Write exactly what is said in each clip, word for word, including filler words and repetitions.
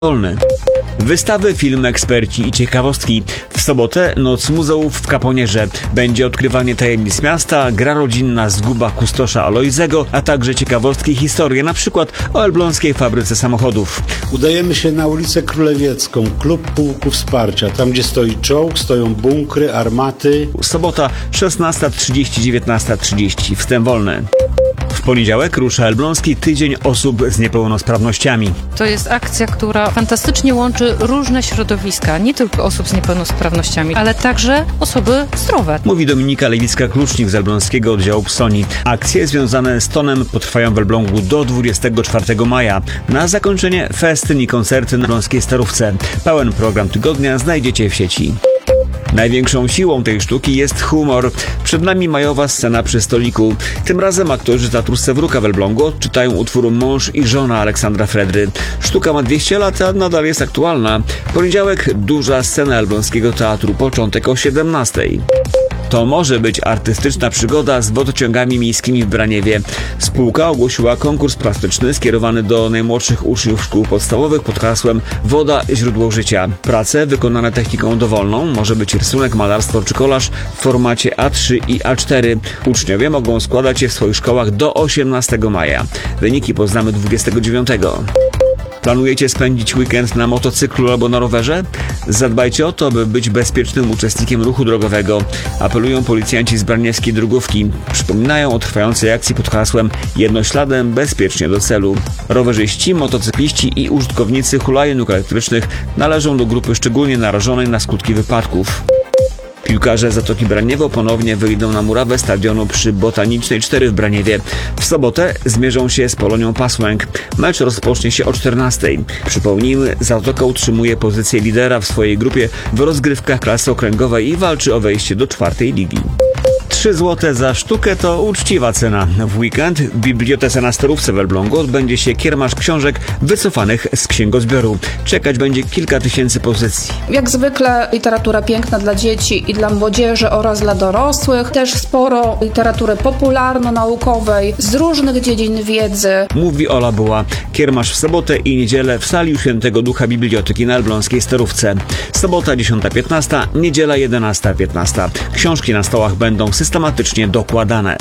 Wolny. Wystawy, filmy, eksperci i ciekawostki. W sobotę Noc Muzeów w Kaponierze. Będzie odkrywanie tajemnic miasta, gra rodzinna Zguba kustosza Alojzego, a także ciekawostki i historie, np. o elbląskiej fabryce samochodów. Udajemy się na ulicę Królewiecką, klub pułku wsparcia. Tam, gdzie stoi czołg, stoją bunkry, armaty. Sobota szesnasta trzydzieści, dziewiętnasta trzydzieści. Wstęp wolny. W poniedziałek rusza Elbląski Tydzień Osób z Niepełnosprawnościami. To jest akcja, która fantastycznie łączy różne środowiska, nie tylko osób z niepełnosprawnościami, ale także osoby zdrowe. Mówi Dominika Lewicka-Klucznik z elbląskiego oddziału Psoni. Akcje związane z tonem potrwają w Elblągu do dwudziestego czwartego maja. Na zakończenie festyn i koncerty na elbląskiej Starówce. Pełen program tygodnia znajdziecie w sieci. Największą siłą tej sztuki jest humor. Przed nami majowa scena przy stoliku. Tym razem aktorzy Teatru Sewruka w Elblągu odczytają utwór Mąż i żona Aleksandra Fredry. Sztuka ma dwieście lat, a nadal jest aktualna. Poniedziałek duża scena elbląskiego teatru, początek o siedemnastej. To może być artystyczna przygoda z wodociągami miejskimi w Braniewie. Spółka ogłosiła konkurs plastyczny skierowany do najmłodszych uczniów szkół podstawowych pod hasłem Woda – źródło życia. Prace wykonane techniką dowolną, może być rysunek, malarstwo czy kolaż w formacie A trzy i A cztery. Uczniowie mogą składać je w swoich szkołach do osiemnastego maja. Wyniki poznamy dwudziestego dziewiątego. Planujecie spędzić weekend na motocyklu albo na rowerze? Zadbajcie o to, by być bezpiecznym uczestnikiem ruchu drogowego. Apelują policjanci z braniewskiej drogówki. Przypominają o trwającej akcji pod hasłem Jednośladem bezpiecznie do celu. Rowerzyści, motocykliści i użytkownicy hulajnóg elektrycznych należą do grupy szczególnie narażonej na skutki wypadków. Piłkarze Zatoki Braniewo ponownie wyjdą na murawę stadionu przy Botanicznej cztery w Braniewie. W sobotę zmierzą się z Polonią Pasłęk. Mecz rozpocznie się o czternastej. Przypomnijmy, Zatoka utrzymuje pozycję lidera w swojej grupie w rozgrywkach klasy okręgowej i walczy o wejście do czwartej ligi. trzy złote za sztukę to uczciwa cena. W weekend w Bibliotece na Starówce w Elblągu odbędzie się kiermasz książek wycofanych z księgozbioru. Czekać będzie kilka tysięcy pozycji. Jak zwykle literatura piękna dla dzieci i dla młodzieży oraz dla dorosłych. Też sporo literatury popularno-naukowej z różnych dziedzin wiedzy. Mówi Ola Buła. Kiermasz w sobotę i niedzielę w sali Świętego Ducha Biblioteki na elbląskiej Starówce. Sobota dziesiąta piętnaście, niedziela jedenasta piętnaście. Książki na stołach będą systematycznie dokładane.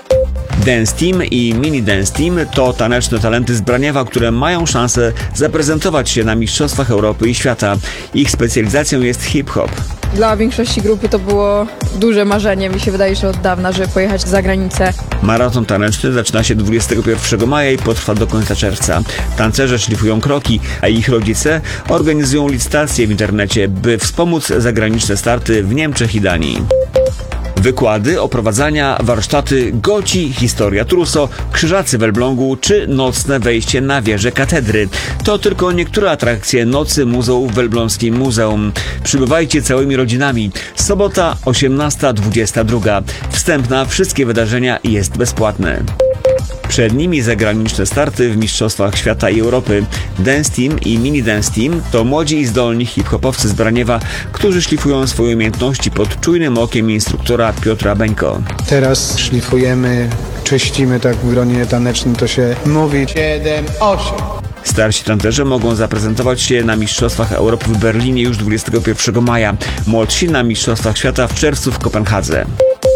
Dance Team i Mini Dance Team to taneczne talenty z Braniewa, które mają szansę zaprezentować się na Mistrzostwach Europy i Świata. Ich specjalizacją jest hip-hop. Dla większości grupy to było duże marzenie, mi się wydaje, że od dawna, żeby pojechać za granicę. Maraton taneczny zaczyna się dwudziestego pierwszego maja i potrwa do końca czerwca. Tancerze szlifują kroki, a ich rodzice organizują licytacje w internecie, by wspomóc zagraniczne starty w Niemczech i Danii. Wykłady, oprowadzania, warsztaty, goci, historia Truso, krzyżacy w Elblągu czy nocne wejście na wieżę katedry. To tylko niektóre atrakcje Nocy Muzeów w Elbląskim Muzeum. Przybywajcie całymi rodzinami. Sobota osiemnasta dwudziesta dwa. Wstęp na wszystkie wydarzenia jest bezpłatny. Przed nimi zagraniczne starty w Mistrzostwach Świata i Europy. Dance Team i Mini Dance Team to młodzi i zdolni hip-hopowcy z Braniewa, którzy szlifują swoje umiejętności pod czujnym okiem instruktora Piotra Beńko. Teraz szlifujemy, czyścimy, tak w gronie tanecznym to się mówi. siedem, osiem. Starsi tancerze mogą zaprezentować się na Mistrzostwach Europy w Berlinie już dwudziestego pierwszego maja. Młodsi na Mistrzostwach Świata w czerwcu w Kopenhadze.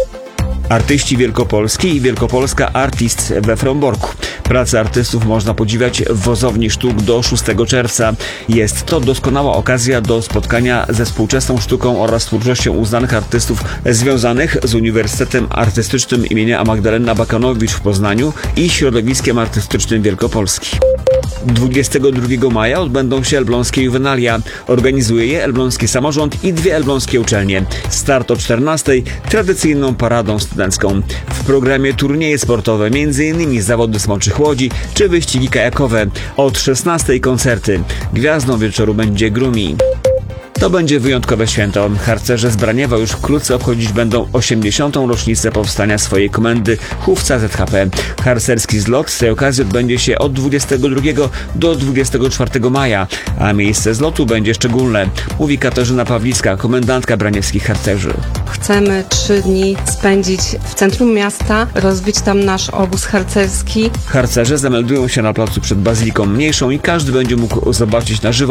Artyści Wielkopolski i Wielkopolska Artists we Fromborku. Prace artystów można podziwiać w Wozowni Sztuk do szóstego czerwca. Jest to doskonała okazja do spotkania ze współczesną sztuką oraz twórczością uznanych artystów związanych z Uniwersytetem Artystycznym imienia Magdaleny Abakanowicz w Poznaniu i środowiskiem artystycznym Wielkopolski. dwudziestego drugiego maja odbędą się elbląskie juwenalia. Organizuje je elbląski samorząd i dwie elbląskie uczelnie. Start o czternastej tradycyjną paradą studencką. W programie turnieje sportowe, m.in. zawody smoczych łodzi czy wyścigi kajakowe. Od szesnastej koncerty. Gwiazdą wieczoru będzie Grumi. To będzie wyjątkowe święto. Harcerze z Braniewa już wkrótce obchodzić będą osiemdziesiątą rocznicę powstania swojej komendy Hufca Z H P. Harcerski zlot z tej okazji odbędzie się od dwudziestego drugiego do dwudziestego czwartego maja, a miejsce zlotu będzie szczególne, mówi Katarzyna Pawlicka, komendantka braniewskich harcerzy. Chcemy trzy dni spędzić w centrum miasta, rozbić tam nasz obóz harcerski. Harcerze zameldują się na placu przed Bazyliką Mniejszą i każdy będzie mógł zobaczyć na żywo